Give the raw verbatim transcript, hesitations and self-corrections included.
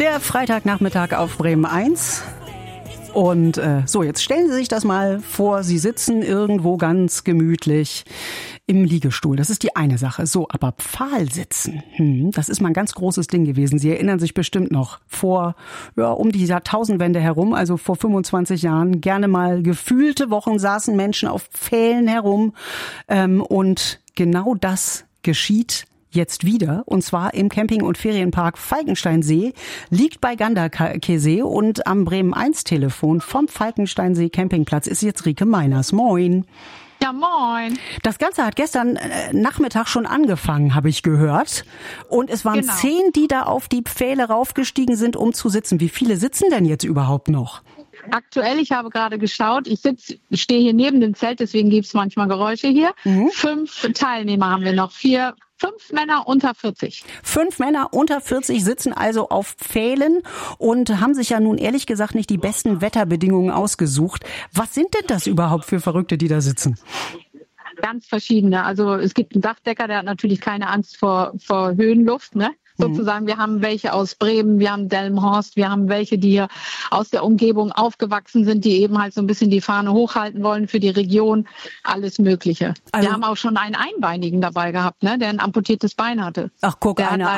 Der Freitagnachmittag auf Bremen eins. Und äh, so, jetzt stellen Sie sich das mal vor, Sie sitzen irgendwo ganz gemütlich im Liegestuhl. Das ist die eine Sache. So, aber Pfahlsitzen, hm, das ist mal ein ganz großes Ding gewesen. Sie erinnern sich bestimmt noch vor, ja, um die Jahrtausendwende herum, also vor fünfundzwanzig Jahren, gerne mal gefühlte Wochen saßen Menschen auf Pfählen herum. Ähm, und genau das geschieht jetzt wieder, und zwar im Camping- und Ferienpark Falkensteinsee, liegt bei Ganderkesee, und am Bremen eins Telefon vom Falkensteinsee Campingplatz ist jetzt Rike Meiners. Moin. Ja, moin. Das Ganze hat gestern äh, Nachmittag schon angefangen, habe ich gehört. Und es waren Genau. zehn, die da auf die Pfähle raufgestiegen sind, um zu sitzen. Wie viele sitzen denn jetzt überhaupt noch? Aktuell, ich habe gerade geschaut, ich sitze, stehe hier neben dem Zelt, deswegen gibt es manchmal Geräusche hier. Mhm. Fünf Teilnehmer haben wir noch, vier, fünf Männer unter vierzig. Fünf Männer unter vierzig sitzen also auf Pfählen und haben sich ja nun ehrlich gesagt nicht die besten Wetterbedingungen ausgesucht. Was sind denn das überhaupt für Verrückte, die da sitzen? Ganz verschiedene. Also es gibt einen Dachdecker, der hat natürlich keine Angst vor, vor Höhenluft, ne? Sozusagen, wir haben welche aus Bremen, wir haben Delmenhorst, wir haben welche, die hier aus der Umgebung aufgewachsen sind, die eben halt so ein bisschen die Fahne hochhalten wollen für die Region, alles Mögliche. Also, wir haben auch schon einen Einbeinigen dabei gehabt, ne, der ein amputiertes Bein hatte. Ach guck, der eine